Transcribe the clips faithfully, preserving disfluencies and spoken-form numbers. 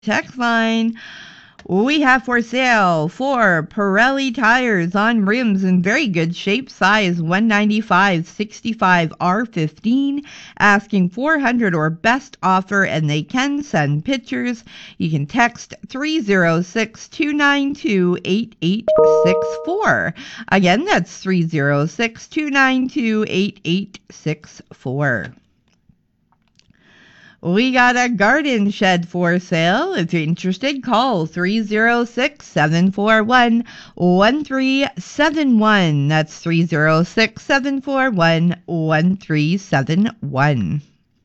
Text line. We have for sale four Pirelli tires on rims in very good shape, size one ninety-five sixty-five R fifteen, asking four hundred or best offer, and they can send pictures. You can text three zero six, two nine two, eight eight six four. Again, that's three zero six, two nine two, eight eight six four. We got a garden shed for sale. If you're interested, call three zero six, seven four one, one three seven one. That's three zero six, seven four one, one three seven one.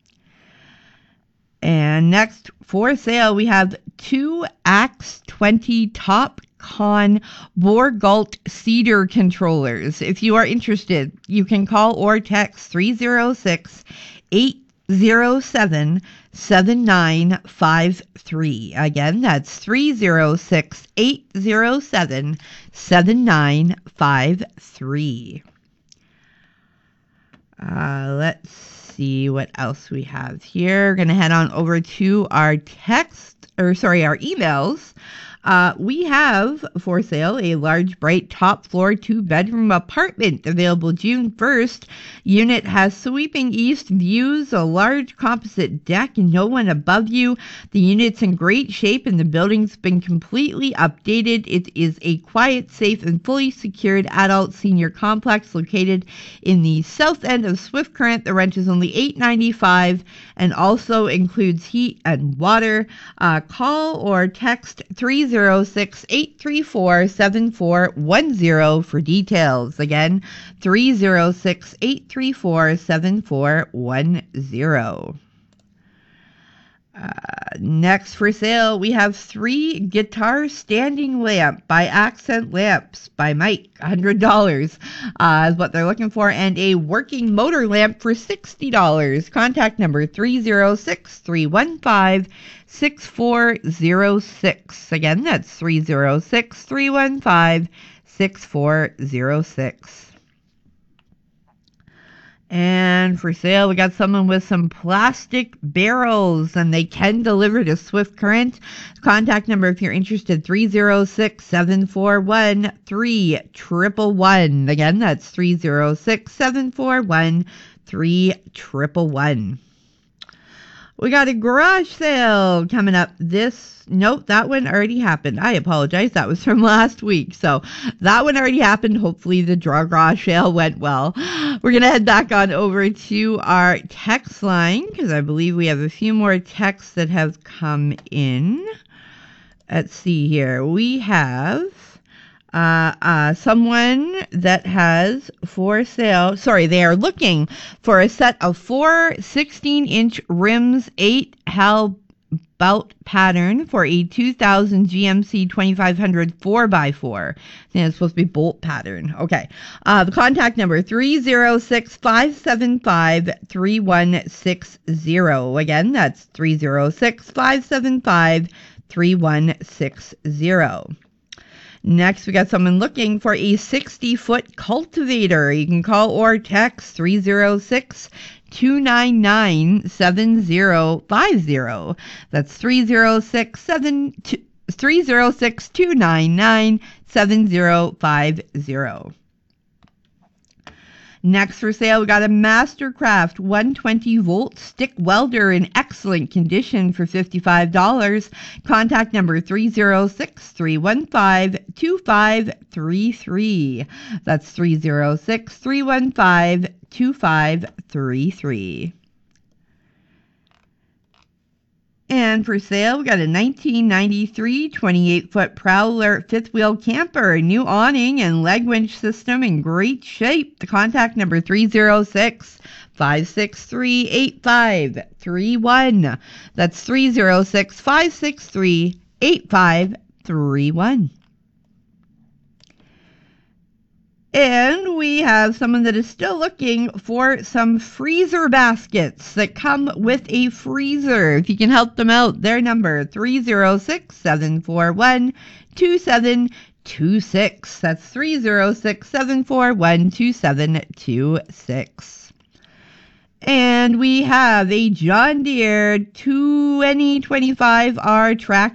And next for sale, we have two Axe twenty TopCon Borgalt Cedar controllers. If you are interested, you can call or text three zero six, eight zero seven, seven nine five three. Again, that's three zero six, eight zero seven, seven nine five three. Uh, let's see what else we have here. We're going to head on over to our text, or sorry, our emails. Uh, we have for sale a large, bright, top floor, two bedroom apartment available June first. Unit has sweeping east views, a large composite deck, and no one above you. The unit's in great shape and the building's been completely updated. It is a quiet, safe, and fully secured adult senior complex located in the south end of Swift Current. The rent is only eight ninety-five and also includes heat and water. Uh, call or text three zero six, eight three four, seven four one zero for details. Again, three zero six, eight three four, seven four one zero. Uh, next for sale, we have three guitar standing lamp by Accent Lamps by Mike, one hundred dollars uh, is what they're looking for, and a working motor lamp for sixty dollars. Contact number three zero six, three one five, six four zero six. Again, that's three zero six, three one five, six four zero six. And for sale, we got someone with some plastic barrels, and they can deliver to Swift Current. Contact number, if you're interested, three zero six, seven four one, three one one. Again, that's three zero six, seven four one, three one one. We got a garage sale coming up this, nope, that one already happened. I apologize. That was from last week. So that one already happened. Hopefully the draw garage sale went well. We're going to head back on over to our text line because I believe we have a few more texts that have come in. Let's see here. We have Uh, uh, someone that has for sale, sorry, they are looking for a set of four sixteen-inch rims, eight Hal bout pattern for a two thousand G M C twenty-five hundred four by four. I think it's supposed to be bolt pattern. Okay. Uh, the contact number, three zero six, five seven five, three one six zero. Again, that's three zero six, five seven five, three one six zero. Next, we got someone looking for a sixty-foot cultivator. You can call or text three zero six, two nine nine, seven zero five zero. That's three zero six, two nine nine, seven zero five zero. Next for sale, we got a Mastercraft one twenty volt stick welder in excellent condition for fifty-five dollars. Contact number three zero six, three one five, two five three three. That's three zero six, three one five, two five three three. And for sale, we got a nineteen ninety-three twenty-eight foot Prowler fifth wheel camper, new awning and leg winch system in great shape. The contact number three zero six, five six three, eight five three one. That's three zero six, five six three, eight five three one. And we have someone that is still looking for some freezer baskets that come with a freezer. If you can help them out, their number, three zero six, seven four one, two seven two six. That's three zero six, seven four one, two seven two six. And we have a John Deere twenty twenty-five R tractor.